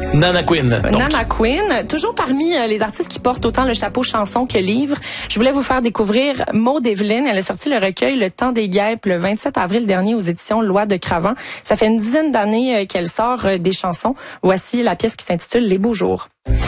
Nana Queen. Donc. Nana Queen, toujours parmi les artistes qui portent autant le chapeau chanson que livre. Je voulais vous faire découvrir Maud Eveline. Elle a sorti le recueil Le Temps des guêpes le 27 avril dernier aux éditions Loi de Cravant. Ça fait une dizaine d'années qu'elle sort des chansons. Voici la pièce qui s'intitule Les beaux jours.